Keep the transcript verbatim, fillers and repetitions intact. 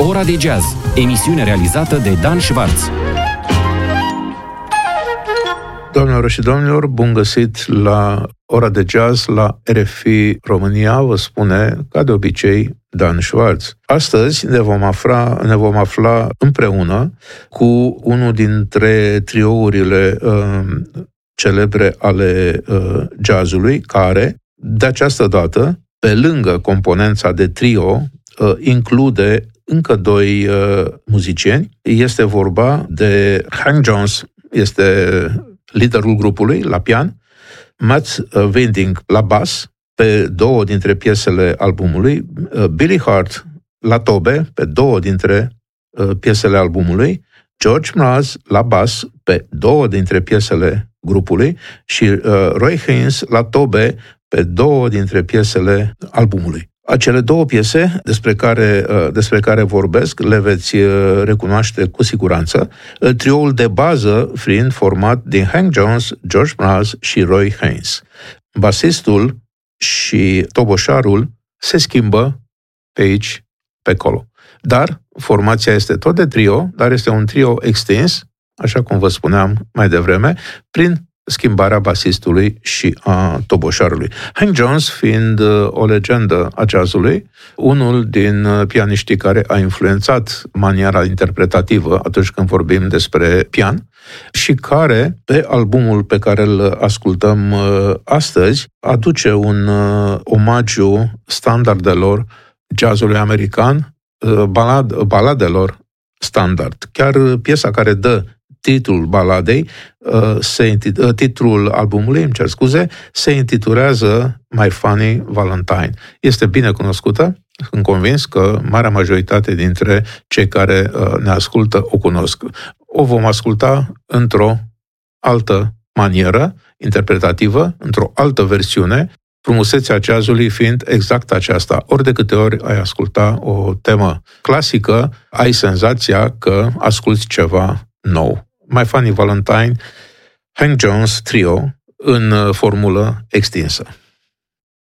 Ora de Jazz, emisiune realizată de Dan Schwartz. Doamnelor și domnilor, bun găsit la Ora de Jazz la R F I România, vă spune, ca de obicei, Dan Schwartz. Astăzi ne vom afla, ne vom afla împreună cu unul dintre triourile uh, celebre ale uh, jazzului, care, de această dată, pe lângă componența de trio, uh, include încă doi uh, muzicieni. Este vorba de Hank Jones, este liderul grupului la pian, Matt Winding la bas, pe două dintre piesele albumului, Billy Hart la tobe, pe două dintre piesele albumului, George Mraz la bas, pe două dintre piesele grupului și Roy Haynes la tobe, pe două dintre piesele albumului. Acele două piese despre care, despre care vorbesc le veți recunoaște cu siguranță, trioul de bază fiind format din Hank Jones, George Mraz și Roy Haynes. Basistul și toboșarul se schimbă pe aici, pe acolo. Dar formația este tot de trio, dar este un trio extins, așa cum vă spuneam mai devreme, prin schimbarea basistului și a toboșarului. Hank Jones fiind o legendă a jazzului, unul din pianiștii care a influențat maniera interpretativă atunci când vorbim despre pian și care, pe albumul pe care îl ascultăm astăzi, aduce un omagiu standardelor jazzului american, balad, baladelor standard. Chiar piesa care dă titlul baladei, se, titlul albumului, îmi cer scuze, se intitulează My Funny Valentine. Este bine cunoscută, sunt convins că marea majoritate dintre cei care ne ascultă o cunosc. O vom asculta într-o altă manieră interpretativă, într-o altă versiune, frumusețea jazzului fiind exact aceasta. Ori de câte ori ai asculta o temă clasică, ai senzația că asculți ceva nou. My Funny Valentine, Hank Jones Trio, în formulă extinsă.